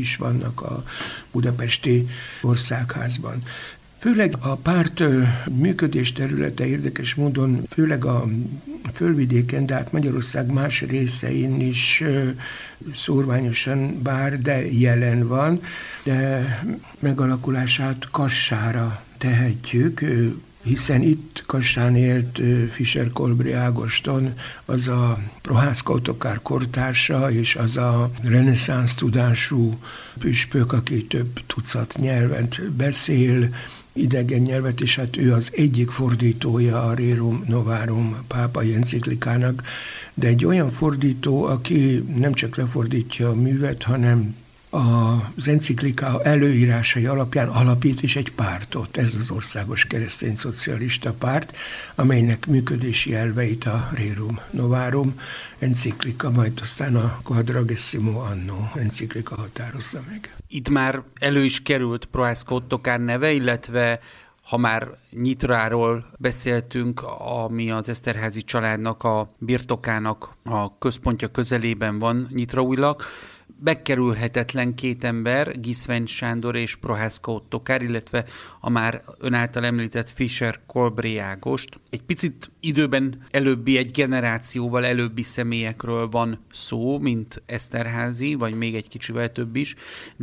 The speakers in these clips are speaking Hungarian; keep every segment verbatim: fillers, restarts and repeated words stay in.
is vannak a budapesti Országházban. Főleg a párt működés területe érdekes módon, főleg a fölvidéken, de hát Magyarország más részein is szórványosan bár, de jelen van, de megalakulását Kassára tehetjük, hiszen itt Kassán élt Fischer-Kolbry Ágoston, az a Prohászka Ottokár kortársa, és az a reneszánsz tudású püspök, aki több tucat nyelvet beszél, idegen nyelvet, és hát ő az egyik fordítója a Rerum Novarum pápai enciklikának, de egy olyan fordító, aki nem csak lefordítja a művet, hanem az enciklika előírásai alapján alapít is egy pártot, ez az Országos Keresztény Szocialista Párt, amelynek működési elveit a Rerum Novarum enciklika, majd aztán a Quadragesimo Anno enciklika határozza meg. Itt már elő is került Prohászka Ottokár neve, illetve ha már Nyitráról beszéltünk, ami az Eszterházy családnak a birtokának a központja közelében van Nyitraújlak, megkerülhetetlen két ember, Giszvein Sándor és Prohászka Ottokár, illetve a már ön által említett Fischer-Kolbry Ágost. Egy picit időben előbbi, egy generációval előbbi személyekről van szó, mint Eszterházy, vagy még egy kicsivel több is,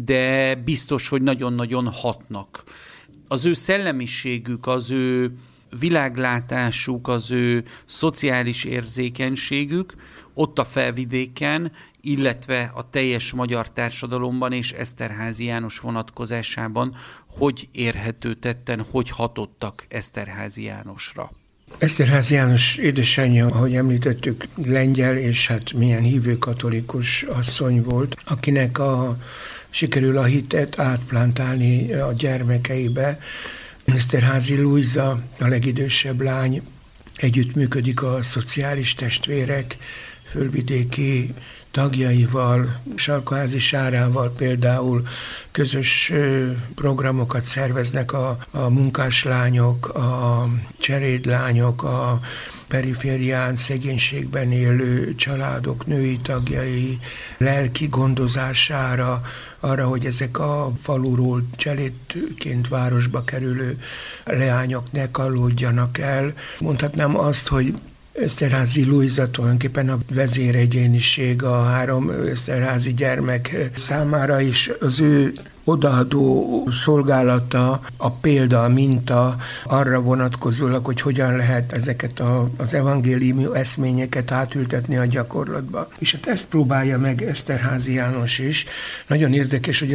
de biztos, hogy nagyon-nagyon hatnak. Az ő szellemiségük, az ő világlátásuk, az ő szociális érzékenységük ott a felvidéken, illetve a teljes magyar társadalomban és Eszterházy János vonatkozásában hogy érhető tetten, hogy hatottak Eszterházy Jánosra? Eszterházy János édesanyja, ahogy említettük, lengyel, és hát milyen hívő katolikus asszony volt, akinek a, sikerül a hitet átplántálni a gyermekeibe. Eszterházy Lujza, a legidősebb lány, együttműködik a szociális testvérek fölvidéki tagjaival, Salkaházi Sárával például közös programokat szerveznek a, a munkáslányok, a cserédlányok, a periférián, szegénységben élő családok női tagjai lelki gondozására, arra, hogy ezek a faluról cselédként városba kerülő leányok ne kallódjanak el. Mondhatnám azt, hogy Eszterházy Lujza tulajdonképpen a vezéregyéniség a három eszterházy gyermek számára is, az ő odaadó szolgálata, a példa, a minta arra vonatkozólag, hogy hogyan lehet ezeket a, az evangéliumi eszményeket átültetni a gyakorlatba. És hát ezt próbálja meg Eszterházy János is. Nagyon érdekes, hogy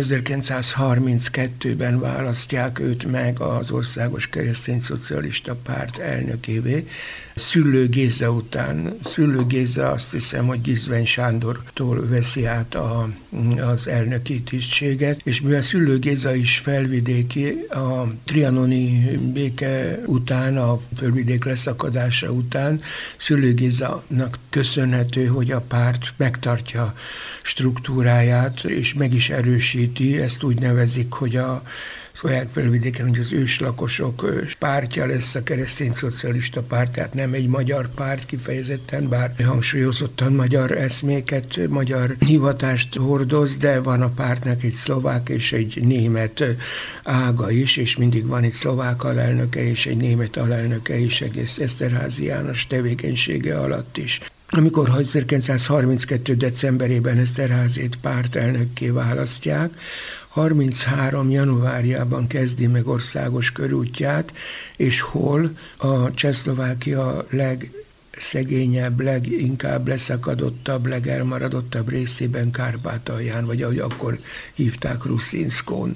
ezerkilencszázharminckettőben választják őt meg az Országos Keresztény Szocialista Párt elnökévé. Szüllő Géza után. Szüllő Géza azt hiszem, hogy Giszvein Sándortól veszi át a, az elnöki tisztséget, és mivel Szüllő Géza is felvidéki, a trianoni béke után, a fölvidék leszakadása után Szüllő Gézának köszönhető, hogy a párt megtartja struktúráját, és meg is erősíti, ezt úgy nevezik, hogy a szólják felvidéken, hogy az őslakosok pártja lesz a Keresztény Szocialista Párt, tehát nem egy magyar párt kifejezetten, bár hangsúlyozottan magyar eszméket, magyar hivatást hordoz, de van a pártnak egy szlovák és egy német ága is, és mindig van egy szlovák alelnöke és egy német alelnöke is egész Eszterházy János tevékenysége alatt is. Amikor ezerkilencszázharminckettő. decemberében Eszterházyt pártelnökké választják, harminchárom. januárjában kezdi meg országos körútját, és hol a Csehszlovákia legszegényebb, leginkább leszakadottabb, legelmaradottabb részében, Kárpátalján, vagy ahogy akkor hívták, Ruszinszkón.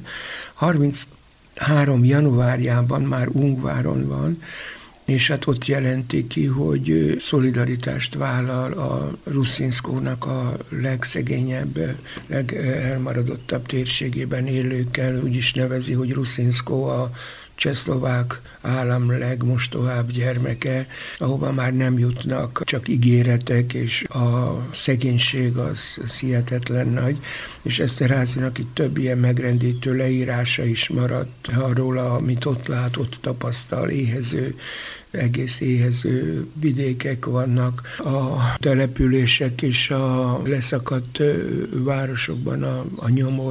harminchárom. januárjában már Ungváron van, és hát ott jelenti ki, hogy szolidaritást vállal a Ruszinszkónak a legszegényebb, legelmaradottabb térségében élőkkel, úgy is nevezi, hogy Ruszinszkó a csehszlovák állam legmostohább gyermeke, ahova már nem jutnak csak ígéretek, és a szegénység az, az hihetetlen nagy, és Eszterházynak itt több ilyen megrendítő leírása is maradt arról, amit ott látott, tapasztal, éhező, egész éhező vidékek vannak, a települések és a leszakadt városokban a, a nyomor